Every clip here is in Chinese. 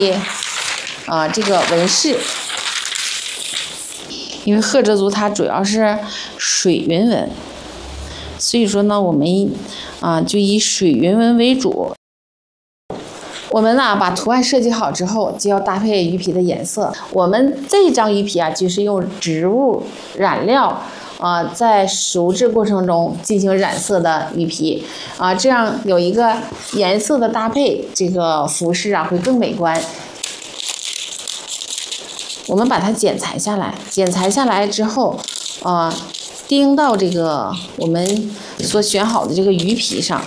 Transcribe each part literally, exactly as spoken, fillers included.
啊，这个纹饰，因为赫哲族它主要是水云纹，所以说呢，我们啊就以水云纹为主。我们呢把图案设计好之后，就要搭配鱼皮的颜色。我们这张鱼皮啊，就是用植物染料啊，在熟制过程中进行染色的鱼皮啊，这样有一个颜色的搭配，这个服饰啊会更美观。我们把它剪裁下来，剪裁下来之后，啊，钉到这个我们所选好的这个鱼皮上。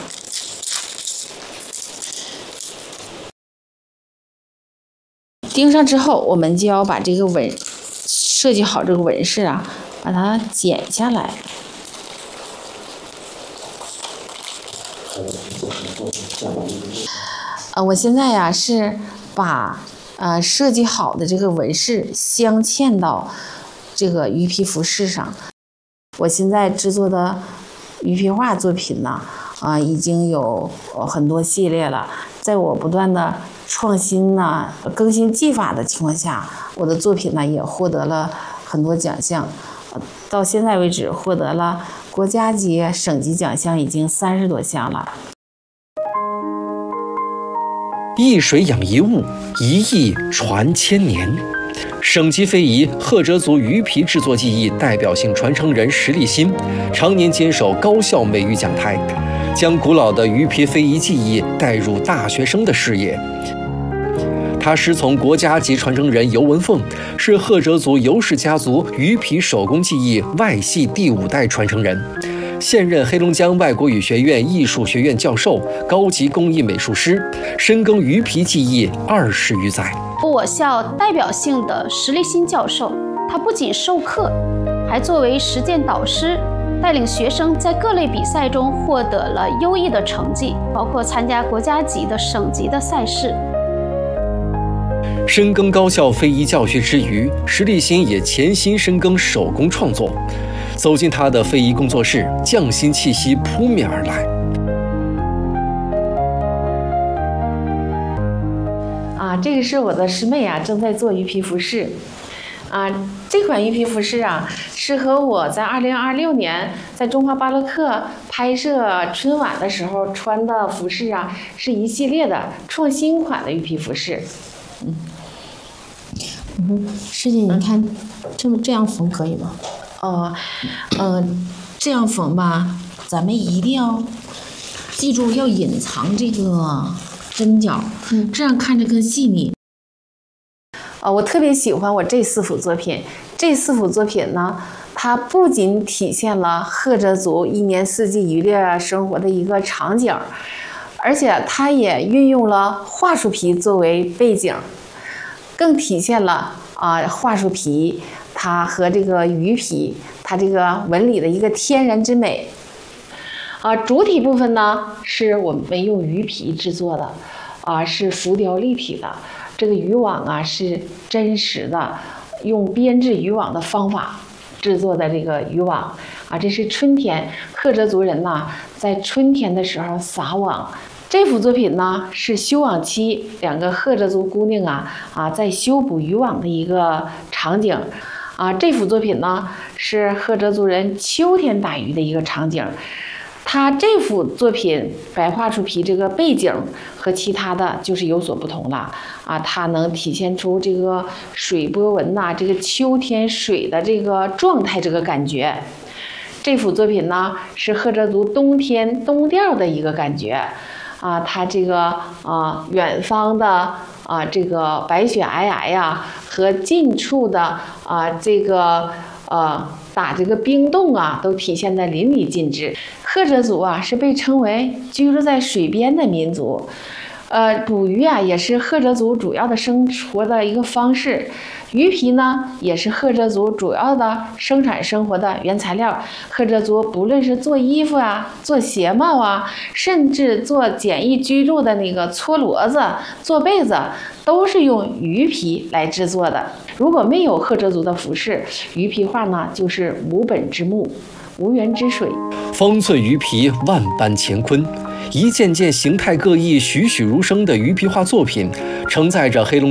钉上之后，我们就要把这个纹设计好这个纹饰啊，把它剪下来。啊，我现在呀是把呃设计好的这个纹饰镶嵌到这个鱼皮服饰上。我现在制作的鱼皮画作品呢，啊，已经有很多系列了。在我不断的创新呢、更新技法的情况下，我的作品呢也获得了很多奖项。到现在为止，获得了国家级、省级奖项已经三十多项了。 一水养一物，一艺传千年。省级非遗赫哲族鱼皮制作技艺代表性传承人石立新，常年坚守高校美育讲台，将古老的鱼皮非遗技艺带入大学生的视野。他师从国家级传承人尤文凤，是赫哲族尤氏家族鱼皮手工技艺外系第五代传承人，现任黑龙江外国语学院艺术学院教授、高级工艺美术师，深耕鱼皮技艺二十余载。 我校代表性的石立新教授，他不仅授课，还作为实践导师，带领学生在各类比赛中获得了优异的成绩，包括参加国家级的、省级的赛事。 深耕高校非遗教学之余，石立新也潜心深耕手工创作。走进他的非遗工作室，匠心气息扑面而来。 啊，这个是我的师妹啊，正在做鱼皮服饰。啊，这款鱼皮服饰啊，是和我在二零二六年在中华巴洛克拍摄春晚的时候穿的服饰啊，是一系列的创新款的鱼皮服饰。嗯， 嗯，师姐，你看，这么这样缝可以吗？ 哦，嗯、呃，这样缝吧，咱们一定要记住要隐藏这个针脚，嗯，这样看着更细腻。啊、呃，我特别喜欢我这四幅作品。这四幅作品呢，它不仅体现了赫哲族一年四季渔猎生活的一个场景，而且它也运用了桦树皮作为背景，更体现了啊、呃、桦树皮它和这个鱼皮它这个纹理的一个天然之美。啊、呃，主体部分呢是我们用鱼皮制作的，啊、呃、是浮雕立体的。这个渔网啊是真实的，用编制渔网的方法制作的这个渔网啊，这是春天赫哲族人呐在春天的时候撒网。这幅作品呢是休网期两个赫哲族姑娘啊啊在修补渔网的一个场景啊。这幅作品呢是赫哲族人秋天打鱼的一个场景。它这幅作品白桦树皮这个背景和其他的就是有所不同了啊，它能体现出这个水波纹呐、啊，这个秋天水的这个状态这个感觉。这幅作品呢是赫哲族冬天冬调的一个感觉啊，它这个啊远方的啊这个白雪皑皑呀，和近处的啊这个呃打这个冰洞啊，都体现得淋漓尽致。赫哲族啊是被称为居住在水边的民族，呃，捕鱼啊也是赫哲族主要的生活的一个方式。鱼皮呢也是赫哲族主要的生产生活的原材料。赫哲族不论是做衣服啊、做鞋帽啊，甚至做简易居住的那个搓骡子、做被子，都是用鱼皮来制作的。如果没有赫哲族的服饰，鱼皮画呢就是无本之木，无源之水。 方寸鱼皮，万般乾坤。一件件形态各异、栩栩如生的鱼皮画作品，承载着黑龙